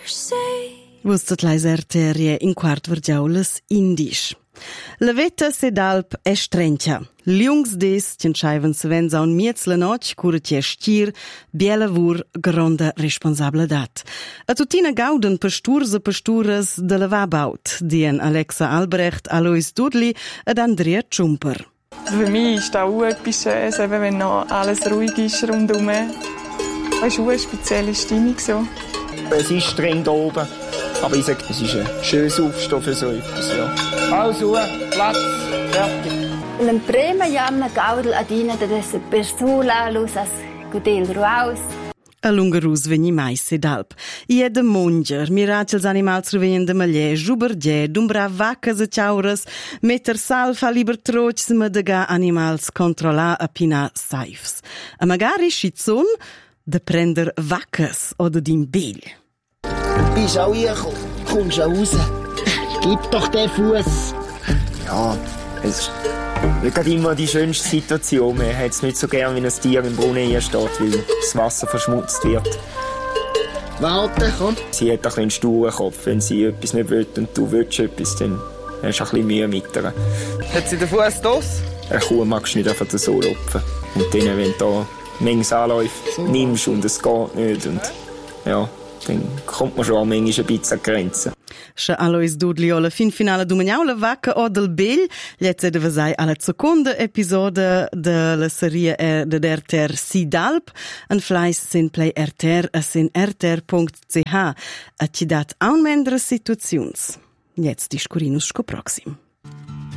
Vostat lais arterie in quart vergiaulas indisch. La veta sedalp è strencia. Liungs des t'enscheiven se venza un miez la noc cura tie stir, biela vur, gronda responsabilitat. A tutina gauden pasturs e pasturas de la vabaut, dien Alexa Albrecht, Alois Dudli ed Andrea Tschumper. Für mich ist das auch etwas Schönes, eben wenn noch alles ruhig ist rundherum. Es ist auch eine spezielle Stimmung so. Es ist streng da oben, aber ich sage, es ist ein schönes Aufstehen für so etwas. Ja. Also, Platz, fertig. Nel primo giorno gaudel adina da dessa persona lus as gudel ruaus. A lunga rus vegni mais sedalp. I è de monger, miracels animals revenien de magliè, juberdiè, dumbra vacas e chauras, metter salf a liber trocs ma dega animals controlla a pina saifs. A magari schizzon de prender vacas oder din Bill. Bist auch hier, kommst auch raus. Gib doch den Fuß. Ja, es ist nicht immer die schönste Situation. Man hat es nicht so gern, wenn ein Tier im Brunnen hier steht, weil das Wasser verschmutzt wird. Warte, komm. Sie hat einen sturen Kopf. Wenn sie etwas nicht will und du willst etwas, dann hast du ein bisschen Mühe mit ihr. Hat sie den Fuß los? Eine Kuh magst du nicht einfach so lupfen. Und dann, wenn du da manches anläuft, nimmst und es geht nicht. Und ja, dann kommt man schon manchmal ein bisschen an die Grenzen. Sche Alois Dudli alla fin finale dumaniaula vacca o del Bell, letze de vasai alla seconda episode de la serie de RTR Sidalp, en fleis sin play RTR a sin rtr.ch, a ci dat aun mendere situazions. Jetzt discurinus sco proxim.